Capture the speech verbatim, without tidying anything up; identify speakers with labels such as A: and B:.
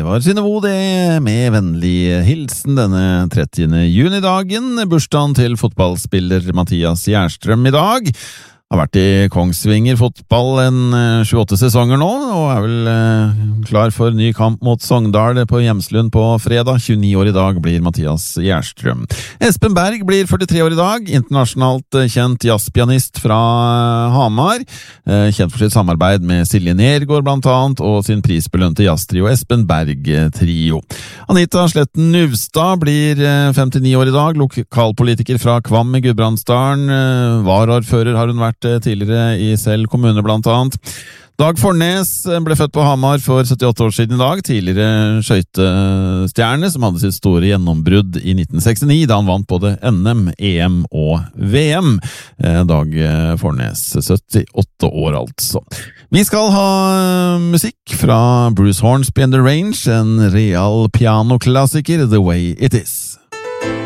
A: var Synnøve det, med vennlig hilsen denne trettiende juni-dagen. Bursdagen til fotballspiller Mathias Gjerstrøm i dag. Har vært i Kongsvinger fotball en sju-åtte sesonger nå, og er vel eh, klar for ny kamp mot Sogndal på Hjemslund på fredag. tjueni år i dag blir Mathias Gjerstrøm. Espen Berg blir førtitre år i dag, internasjonalt kjent jazzpianist fra Hamar. Eh, kjent for sitt samarbeid med Silje Nergård blant annet, og sin prisbelønte jazztrio Espen Berg Trio. Anita Sletten Nuvstad blir eh, femtini år i dag, lokalpolitiker fra Kvam i Gudbrandsdalen. Eh, Varaordfører har hun vært tidligere i Sel kommune blant annet. Dag Fornes ble født på Hamar for syttiåtte år siden i dag, tidligere skøytestjerne som hadde sitt store gjennombrudd i nitten sekstini, da han vant både N M, E M og V M. Dag Fornes, syttiåtte år altså. Vi skal ha musikk fra Bruce Hornsby and the Range, en real pianoklassiker, The Way It Is.